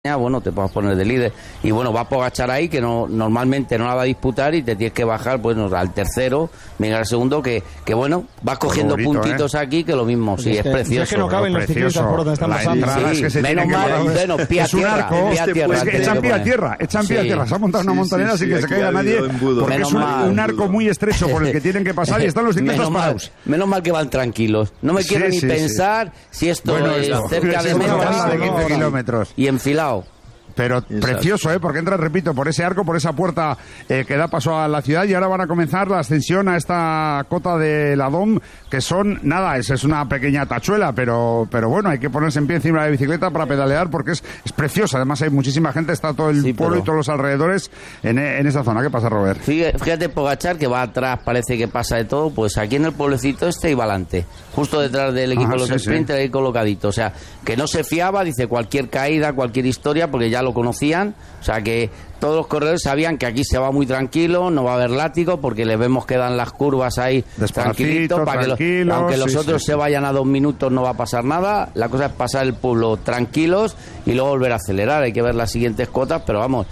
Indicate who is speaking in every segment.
Speaker 1: bueno, te puedes poner de líder. Y bueno, va Pogačar ahí, que normalmente no la va a disputar y te tienes que bajar, bueno, al tercero, venga al segundo, que bueno, vas cogiendo bonito, puntitos aquí, que lo mismo, sí, es precioso.
Speaker 2: Es que no caben los ciclistas por donde están pasando.
Speaker 1: Menos mal, bueno, pie a tierra.
Speaker 3: Echan pie a tierra, se ha montado una montanera sin que se caiga nadie, porque es un arco muy estrecho por el que tienen que pasar y están los ciclistas parados.
Speaker 1: Menos mal que van tranquilos. No me quiero ni pensar si esto es cerca de meta
Speaker 3: 15 kilómetros.
Speaker 1: Y enfilado.
Speaker 3: Pero
Speaker 4: exacto.
Speaker 3: Precioso, porque entra, repito, por ese arco, por esa puerta que da paso a la ciudad, y ahora van a comenzar la ascensión a esta cota de la Dom, que son, nada, es una pequeña tachuela, pero bueno, hay que ponerse en pie encima de la bicicleta para pedalear porque es preciosa. Además hay muchísima gente, está todo el pueblo y todos los alrededores en esa zona. ¿Qué pasa, Robert?
Speaker 1: Fíjate, Pogačar, que va atrás, parece que pasa de todo, pues aquí en el pueblecito y va adelante, justo detrás del equipo de los sprinters, ahí colocadito. O sea, que no se fiaba, dice, cualquier caída, cualquier historia, porque ya lo conocían, o sea que todos los corredores sabían que aquí se va muy tranquilo, no va a haber látigo, porque le vemos que dan las curvas ahí tranquilito, para que aunque los otros se vayan a 2 minutos no va a pasar nada. La cosa es pasar el pueblo tranquilos y luego volver a acelerar. Hay que ver las siguientes cotas, pero vamos,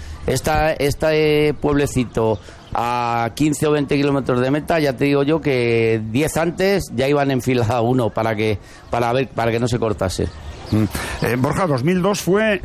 Speaker 1: este pueblecito a 15 o 20 kilómetros de meta, ya te digo yo que 10 antes ya iban en fila a uno para que no se cortase.
Speaker 3: Borja, 2000 fue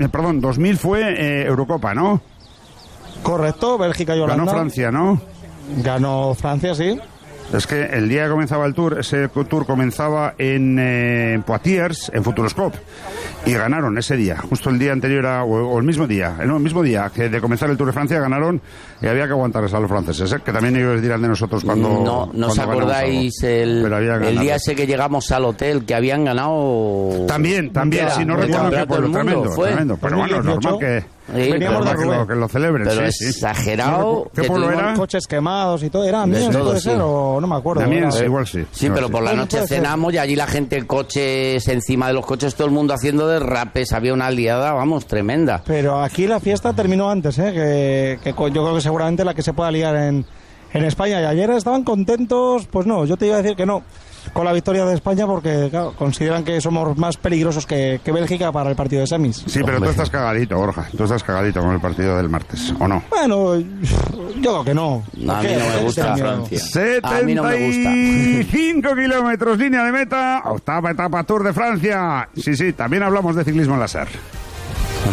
Speaker 3: Eurocopa, ¿no?
Speaker 2: Correcto, Bélgica y Holanda.
Speaker 3: Ganó Francia, ¿no?
Speaker 2: Ganó Francia, sí.
Speaker 3: Es que el día que comenzaba el Tour, ese Tour comenzaba en Poitiers, en Futuroscope, y ganaron ese día, justo el día anterior o el mismo día que de comenzar el Tour de Francia ganaron, y había que aguantarles a los franceses, que también ellos dirán de nosotros cuando...
Speaker 1: No os acordáis el día ese que llegamos al hotel, que habían ganado...
Speaker 3: También, si no recuerdo qué pueblo, tremendo, pero bueno, es normal que...
Speaker 2: Veníamos de
Speaker 3: que lo celebren,
Speaker 1: pero exagerado.
Speaker 3: ¿Qué pueblo era?
Speaker 2: Coches quemados y todo. ¿Era Amiens, puede ser? O no me acuerdo.
Speaker 3: Amiens, igual sí.
Speaker 1: Sí, pero por la noche cenamos y allí la gente, coches encima de los coches, todo el mundo haciendo derrapes. Había una liada, vamos, tremenda.
Speaker 2: Pero aquí la fiesta terminó antes, que yo creo que seguramente la que se pueda liar en España. Y ayer estaban contentos, pues no, yo te iba a decir que no, con la victoria de España, porque claro, consideran que somos más peligrosos que Bélgica para el partido de semis.
Speaker 3: Sí, pero tú estás cagadito, Borja. Tú estás cagadito con el partido del martes, ¿o no?
Speaker 2: Bueno, yo creo que no.
Speaker 1: A mí no me gusta Francia.
Speaker 3: 75 kilómetros, línea de meta, octava etapa Tour de Francia. Sí, también hablamos de ciclismo en la SER.